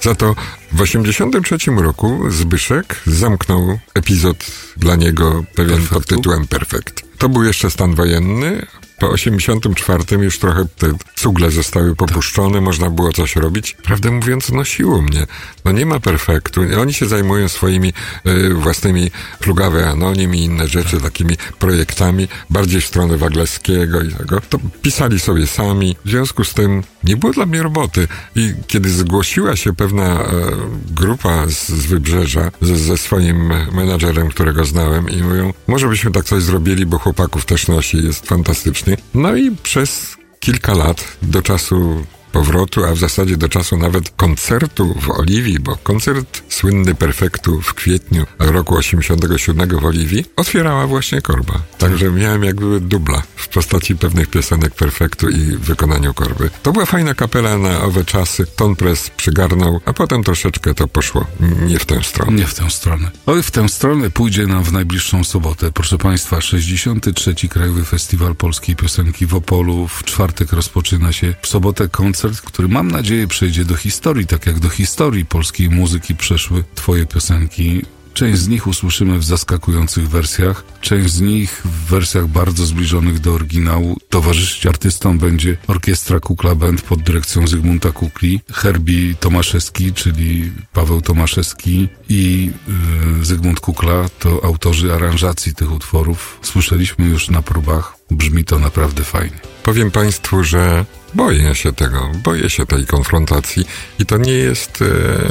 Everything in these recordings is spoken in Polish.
Za to w 1983 roku Zbyszek zamknął epizod dla niego pewien pod tytułem Perfekt. To był jeszcze stan wojenny. Po 1984 już trochę te cugle zostały popuszczone, można było coś robić. Prawdę mówiąc, nosiło mnie. No nie ma perfektu. Oni się zajmują swoimi własnymi Plugawy Anonim i inne rzeczy, takimi projektami, bardziej w stronę Wagleskiego i tego. To pisali sobie sami. W związku z tym nie było dla mnie roboty. I kiedy zgłosiła się pewna grupa z Wybrzeża ze swoim menadżerem, którego znałem i mówią, może byśmy tak coś zrobili, bo chłopaków też nosi, jest fantastycznie. No i przez kilka lat do czasu powrotu, a w zasadzie do czasu nawet koncertu w Oliwii, bo koncert słynny Perfektu w kwietniu roku 87 w Oliwii otwierała właśnie Korba. Także miałem jakby dubla w postaci pewnych piosenek Perfektu i w wykonaniu Korby. To była fajna kapela na owe czasy. Ton Press przygarnął, a potem troszeczkę to poszło nie w tę stronę. Nie w tę stronę. Oj, w tę stronę pójdzie nam w najbliższą sobotę. Proszę Państwa, 63. Krajowy Festiwal Polskiej Piosenki w Opolu. W czwartek rozpoczyna się, w sobotę koncert, który mam nadzieję przejdzie do historii, tak jak do historii polskiej muzyki przeszły Twoje piosenki. Część z nich usłyszymy w zaskakujących wersjach, część z nich w wersjach bardzo zbliżonych do oryginału. Towarzyszyć artystom będzie Orkiestra Kukla Band pod dyrekcją Zygmunta Kukli, Herbie Tomaszewski, czyli Paweł Tomaszewski i Zygmunt Kukla to autorzy aranżacji tych utworów. Słyszeliśmy już na próbach, brzmi to naprawdę fajnie. Powiem Państwu, że boję się tej konfrontacji i to nie jest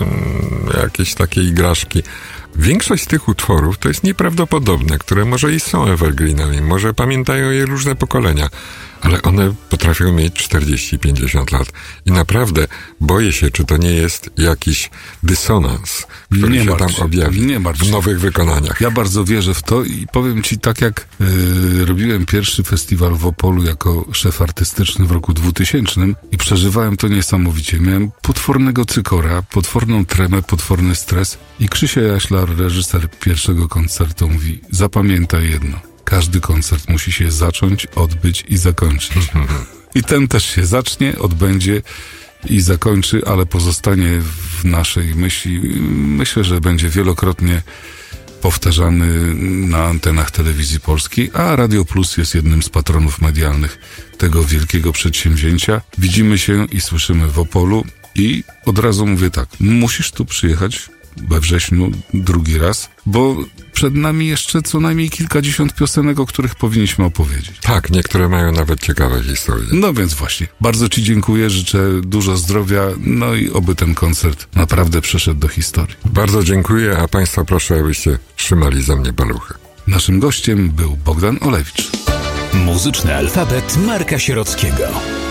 jakieś takie igraszki. Większość z tych utworów to jest nieprawdopodobne, które może i są evergreenami, może pamiętają je różne pokolenia, ale one potrafią mieć 40-50 lat. I naprawdę boję się, czy to nie jest jakiś dysonans, który się tam objawi w nowych wykonaniach. Ja bardzo wierzę w to i powiem Ci, tak jak robiłem pierwszy festiwal w Opolu jako szef artystyczny w roku 2000 i przeżywałem to niesamowicie. Miałem potwornego cykora, potworną tremę, potworny stres i Krzysia Jaślar, reżyser pierwszego koncertu, mówi: zapamiętaj jedno. Każdy koncert musi się zacząć, odbyć i zakończyć. I ten też się zacznie, odbędzie i zakończy, ale pozostanie w naszej myśli. Myślę, że będzie wielokrotnie powtarzany na antenach telewizji polskiej, a Radio Plus jest jednym z patronów medialnych tego wielkiego przedsięwzięcia. Widzimy się i słyszymy w Opolu i od razu mówię tak, musisz tu przyjechać we wrześniu drugi raz, bo przed nami jeszcze co najmniej kilkadziesiąt piosenek, o których powinniśmy opowiedzieć. Tak, niektóre mają nawet ciekawe historie. No więc właśnie, bardzo Ci dziękuję, życzę dużo zdrowia, no i oby ten koncert naprawdę przeszedł do historii. Bardzo dziękuję, a Państwa proszę, abyście trzymali za mnie paluchy. Naszym gościem był Bogdan Olewicz. Muzyczny alfabet Marka Sierockiego.